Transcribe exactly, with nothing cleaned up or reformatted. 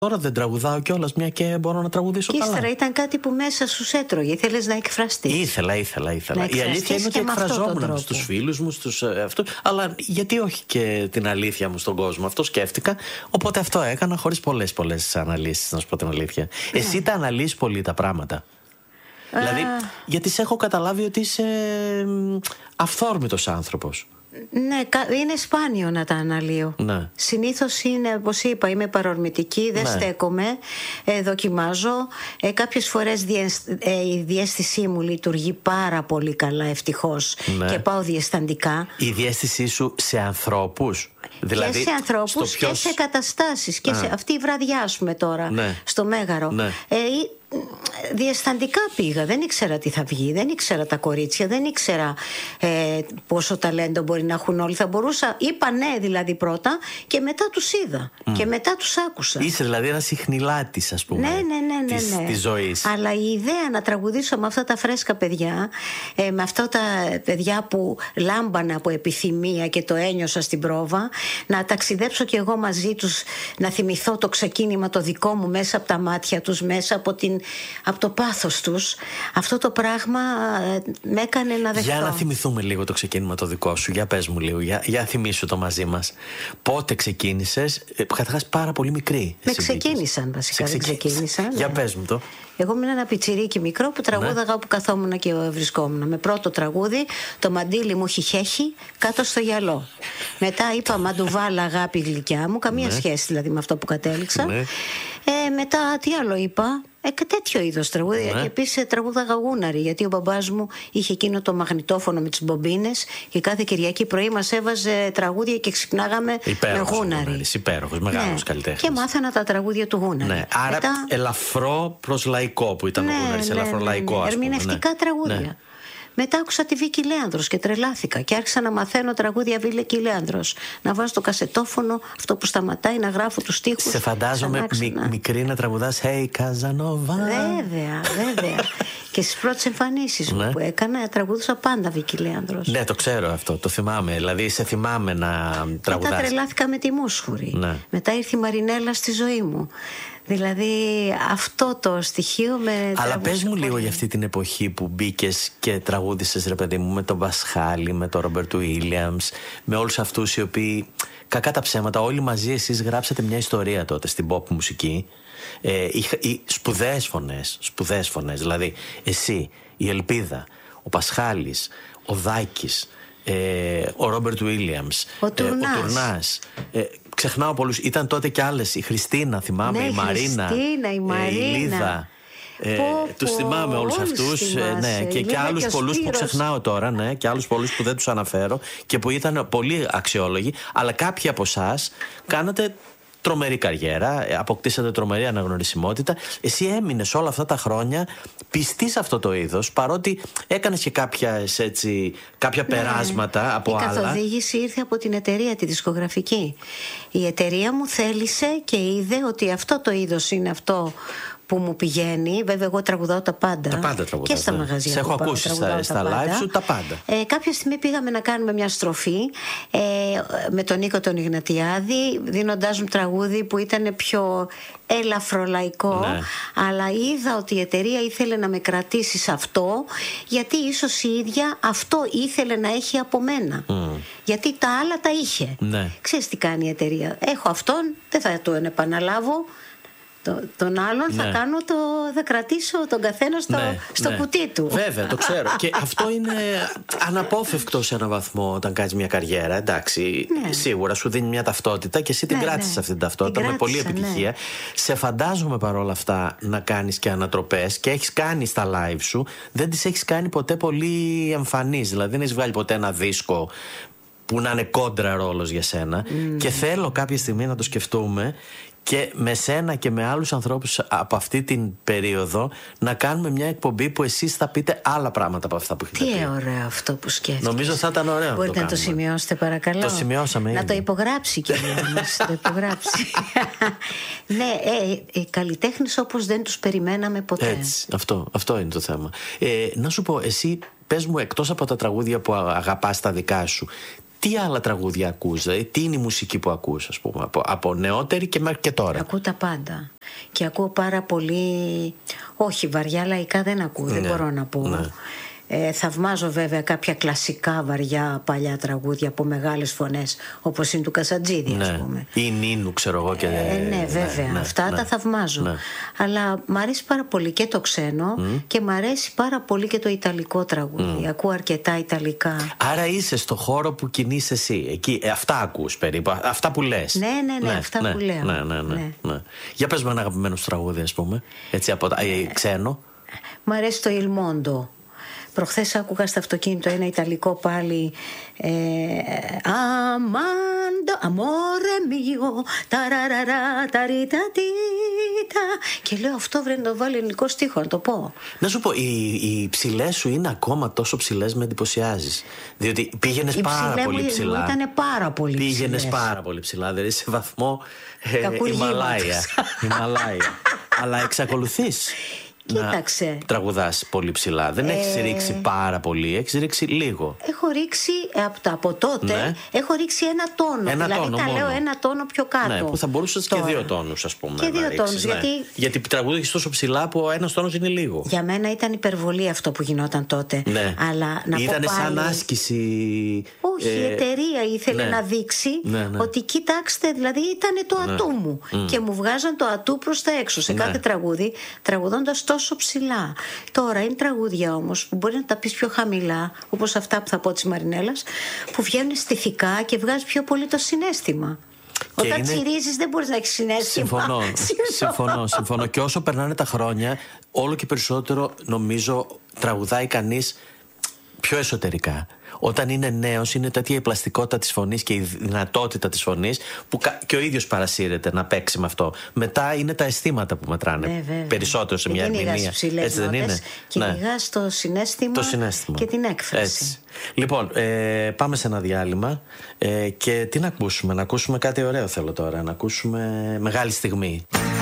Τώρα δεν τραγουδάω κιόλας, μια και μπορώ να τραγουδήσω καλά. Και ύστερα ήταν κάτι που μέσα σου έτρωγε. Ήθελες να εκφραστείς. Ήθελα, ήθελα, ήθελα. Η αλήθεια είναι ότι εκφραζόμουν στους φίλους μου, στους αυτούς. Αλλά γιατί όχι και την αλήθεια μου στον κόσμο. Αυτό σκέφτηκα. Οπότε αυτό έκανα χωρίς πολλές πολλές αναλύσεις, να σου πω την αλήθεια. Ναι. Εσύ τα αναλύεις πολύ τα πράγματα. Α. Δηλαδή, γιατί σε έχω καταλάβει ότι είσαι αυθόρμητος άνθρωπος. Ναι, είναι σπάνιο να τα αναλύω. Ναι. Συνήθως είναι, όπως είπα, είμαι παρορμητική, δεν ναι. στέκομαι, ε, δοκιμάζω. Ε, κάποιες φορές διαισ... ε, η διαίσθησή μου λειτουργεί πάρα πολύ καλά, ευτυχώς, ναι. και πάω διαισθαντικά. Η διαίσθησή σου σε ανθρώπους, δηλαδή, και σε ανθρώπους ποιος... και σε καταστάσεις. Και σε... αυτή η βραδιά, ας πούμε τώρα, ναι. στο Μέγαρο. Ναι. Ε, διαισθαντικά πήγα, δεν ήξερα τι θα βγει, δεν ήξερα τα κορίτσια, δεν ήξερα ε, πόσο ταλέντο μπορεί να έχουν όλοι. Θα μπορούσα, είπα ναι δηλαδή πρώτα και μετά τους είδα mm. και μετά τους άκουσα. Είσαι δηλαδή ένα συχνηλάτης, ας πούμε, ναι, ναι, ναι, ναι, της, ναι. της ζωής. Αλλά η ιδέα να τραγουδήσω με αυτά τα φρέσκα παιδιά, ε, με αυτά τα παιδιά που λάμπανα από επιθυμία και το ένιωσα στην πρόβα, να ταξιδέψω κι εγώ μαζί τους, να θυμηθώ το ξεκίνημα το δικό μου μέσα από τα μάτια τους, μέσα από την από το πάθος τους, αυτό το πράγμα ε, με έκανε να δεχτώ. Για να θυμηθούμε λίγο το ξεκίνημα το δικό σου. Για πες μου λίγο, για, για θυμίσου το μαζί μας. Πότε ξεκίνησες? ε, Καταρχάς πάρα πολύ μικρή. Με ξεκίνησαν βασικά, δεν ξεκίνησα. Για πες μου το. Εγώ ήμουν ένα πιτσιρίκι μικρό που τραγούδαγα, ναι. όπου καθόμουν και βρισκόμουν. Με πρώτο τραγούδι, το μαντίλι μου χιχέχει κάτω στο γυαλό. Μετά είπα μαντουβάλα αγάπη γλυκιά μου, καμία ναι. σχέση δηλαδή με αυτό που κατέληξα. Ναι. Ε, μετά τι άλλο είπα? Ε, και τέτοιο είδος τραγούδι. Ναι. Και επίσης τραγούδαγα γούναρη, γιατί ο μπαμπάς μου είχε εκείνο το μαγνητόφωνο με τις μπομπίνες και κάθε Κυριακή πρωί μας έβαζε τραγούδια και ξυπνάγαμε υπέροχος με γούναρη. Υπέροχος, μεγάλος ναι. καλλιτέχνης. Και μάθανα τα τραγούδια του γούναρη. Ναι. Άρα μετά... ελαφρό προς λαϊκό που ήταν ναι, ο γούναρης, ναι, ελαφρό ναι, λαϊκό, ναι, ναι. ερμηνευτικά ναι. τραγούδια. Ναι. Μετά άκουσα τη Βίκη Λέανδρος και τρελάθηκα και άρχισα να μαθαίνω τραγούδια Βίκη Λέανδρος. Να βάζω το κασετόφωνο, αυτό που σταματάει, να γράφω τους στίχους. Σε φαντάζομαι μι, μικρή να τραγουδάς Hey Καζανόβα. Βέβαια, βέβαια. Και στις πρώτες εμφανίσεις ναι. που έκανα τραγούδουσα πάντα Βίκη Λέανδρος. Ναι, το ξέρω αυτό, το θυμάμαι. Δηλαδή σε θυμάμαι να τραγουδάς. Μετά τρελάθηκα με τη Μούσχουρη. Ναι. Μετά ήρθε η Μαρινέλα στη ζωή μου. Δηλαδή αυτό το στοιχείο με. Αλλά πες μου λίγο για αυτή την εποχή που μπήκες και τραγούδησες, ρε παιδί μου, με τον Πασχάλη, με τον Ρόμπερτ Ουίλιαμς, με όλους αυτούς οι οποίοι, κακά τα ψέματα, όλοι μαζί εσείς γράψατε μια ιστορία τότε στην pop μουσική. Ε, οι, οι σπουδαίες φωνές, σπουδαίες φωνές, δηλαδή εσύ, η Ελπίδα, ο Πασχάλης, ο Δάκης, ε, ο Ρόμπερτ Ουίλιαμς, ο Τουρνάς. Ε, ο Τουρνάς ε, ξεχνάω πολλούς. Ήταν τότε κι άλλες. Η Χριστίνα, θυμάμαι, ναι, η Μαρίνα. Χριστίνα, η Μαρίνα. Η Λίδα. Ε, τους θυμάμαι όλους, όλους αυτούς. Ε, ναι, και, και άλλους πολλούς που ξεχνάω τώρα. Ναι, και άλλους πολλούς που δεν τους αναφέρω και που ήταν πολύ αξιόλογοι. Αλλά κάποιοι από εσάς κάνατε τρομερή καριέρα, αποκτήσατε τρομερή αναγνωρισιμότητα. Εσύ έμεινες όλα αυτά τα χρόνια πιστή σε αυτό το είδος, παρότι έκανες και κάποιες, έτσι, κάποια ναι, περάσματα από η άλλα. Η καθοδήγηση ήρθε από την εταιρεία, τη δισκογραφική. Η εταιρεία μου θέλησε και είδε ότι αυτό το είδος είναι αυτό που μου πηγαίνει. Βέβαια, εγώ τραγουδάω τα πάντα. Τα πάντα τραγουδάω. Και στα μαγαζιά. Σε έχω πάω, ακούσει στα, στα live σου τα πάντα. Ε, κάποια στιγμή πήγαμε να κάνουμε μια στροφή ε, με τον Νίκο τον Ιγνατιάδη, δίνοντάς μου τραγούδι που ήταν πιο ελαφρολαϊκό. Ναι. Αλλά είδα ότι η εταιρεία ήθελε να με κρατήσει σε αυτό, γιατί ίσως η ίδια αυτό ήθελε να έχει από μένα. Mm. Γιατί τα άλλα τα είχε. Ναι. Ξέρεις τι κάνει η εταιρεία? Έχω αυτόν, δεν θα τον επαναλάβω. Το, τον άλλον ναι. θα κάνω το, θα κρατήσω τον καθένα στο, ναι, στο ναι. κουτί του. Βέβαια, το ξέρω. Και αυτό είναι αναπόφευκτο σε έναν βαθμό όταν κάνεις μια καριέρα. Εντάξει, ναι. σίγουρα σου δίνει μια ταυτότητα και εσύ την ναι, κράτησες ναι. αυτή την ταυτότητα την με κράτησα, πολύ επιτυχία. Ναι. Σε φαντάζομαι παρόλα αυτά να κάνεις και ανατροπές και έχεις κάνει στα live σου. Δεν τις έχεις κάνει ποτέ πολύ εμφανείς. Δηλαδή δεν έχεις βγάλει ποτέ ένα δίσκο που να είναι κόντρα ρόλος για σένα. Mm. Και θέλω κάποια στιγμή να το σκεφτούμε και με σένα και με άλλους ανθρώπους από αυτή την περίοδο να κάνουμε μια εκπομπή που εσείς θα πείτε άλλα πράγματα από αυτά που έχετε πει. Τι ωραίο αυτό που σκέφτηκες. Νομίζω θα ήταν ωραίο. Μπορείτε να το, να το σημειώσετε παρακαλώ? Το σημειώσαμε ήδη. Να το υπογράψει και να το υπογράψει. Ναι, ε, ε, καλλιτέχνες όπως δεν τους περιμέναμε ποτέ. Έτσι, αυτό, αυτό είναι το θέμα. Ε, να σου πω, εσύ πες μου, εκτός από τα τραγούδια που αγαπάς τα δικά σου, Τι άλλα τραγούδια ακούς, δηλαδή, τι είναι η μουσική που ακούς, ας πούμε, από, από νεότερη και μέχρι και τώρα? Ακούω τα πάντα. Και ακούω πάρα πολύ. Όχι, βαριά λαϊκά δεν ακούω, ναι, δεν μπορώ να πω. Ναι. Ε, θαυμάζω βέβαια κάποια κλασικά βαριά παλιά τραγούδια από μεγάλες φωνές, όπως είναι του Κασατζίδη, ναι, ας πούμε. Ή Νίνου, ξέρω εγώ. Και... Ε, ναι, βέβαια, ναι, αυτά ναι, τα θαυμάζω. Ναι. Αλλά μ' αρέσει πάρα πολύ και το ξένο mm. και μ' αρέσει πάρα πολύ και το ιταλικό τραγούδι. Mm. Ακούω αρκετά ιταλικά. Άρα είσαι στο χώρο που κινείσαι εσύ. Εκεί, ε, αυτά ακούς περίπου, αυτά που λες. Ναι, ναι, ναι, ναι, αυτά ναι, που λέω. Ναι, ναι, ναι, ναι. ναι. Για πες με ένα αγαπημένο σου τραγούδι, ας πούμε. Έτσι, από ε, ξένο. Μ' αρέσει το Il Mondo. Προχθές άκουγα στο αυτοκίνητο ένα ιταλικό πάλι, ε, Αμάντο, αμόρε μιο, ταραραρα, ταριτατίτα. Και λέω, αυτό βρε να το βάλει ελληνικό στίχο, να το πω. Να σου πω, οι, οι ψηλές σου είναι ακόμα τόσο ψηλές, με εντυπωσιάζεις. Διότι πήγαινες η πάρα πολύ ψηλά. Μου ήταν πάρα πολύ ψηλές. Πήγαινες πάρα πολύ ψηλά, δηλαδή σε βαθμό ε, Ιμαλάια. Ιμαλάια. Αλλά εξακολουθείς. Κοίταξε. Να τραγουδάς πολύ ψηλά. Δεν ε... έχεις ρίξει πάρα πολύ, έχεις ρίξει λίγο. Έχω ρίξει από, από τότε, ναι, έχω ρίξει ένα τόνο. Ένα δηλαδή τόνο τα μόνο. λέω ένα τόνο πιο κάτω. Ναι, που θα μπορούσες και δύο τόνους, ας πούμε. Και δύο τόνους, ναι. γιατί. Γιατί τραγούδισες τόσο ψηλά που ένας τόνος είναι λίγο. Για μένα ήταν υπερβολή αυτό που γινόταν τότε. Ναι. Αλλά να Ήτανε πω πάλι... σαν άσκηση. Όχι, ε... η εταιρεία ήθελε, ναι, να δείξει, ναι, ναι, ότι κοιτάξτε, δηλαδή ήταν το, ναι, ατού μου. Mm. Και μου βγάζαν το ατού προς τα έξω σε, ναι, κάθε τραγούδι, τραγουδώντας τόσο ψηλά. Τώρα είναι τραγούδια όμως που μπορεί να τα πεις πιο χαμηλά, όπως αυτά που θα πω της Μαρινέλας, που βγαίνουν στιθικά και βγάζει πιο πολύ το συναίσθημα. Και όταν είναι... τσιρίζεις δεν μπορείς να έχεις συναίσθημα. Συμφωνώ, συμφωνώ, συμφωνώ. Και όσο περνάνε τα χρόνια, όλο και περισσότερο νομίζω τραγουδάει κανείς πιο εσωτερικά. Όταν είναι νέος, είναι τέτοια η πλαστικότητα της φωνής και η δυνατότητα της φωνής που και ο ίδιος παρασύρεται να παίξει με αυτό. Μετά είναι τα αισθήματα που μετράνε, ναι, περισσότερο σε μια ερμηνεία. Έτσι δεν είναι? Κυνηγάς το συναίσθημα, το συναίσθημα και την έκφραση. Έτσι. Λοιπόν, ε, πάμε σε ένα διάλειμμα ε, και τι να ακούσουμε? Να ακούσουμε κάτι ωραίο θέλω τώρα. Να ακούσουμε Μεγάλη Στιγμή.